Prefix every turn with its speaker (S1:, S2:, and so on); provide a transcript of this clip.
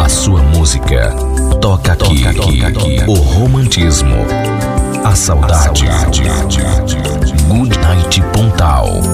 S1: A sua música toca aqui. O romantismo, a saudade. Good Night Pontal.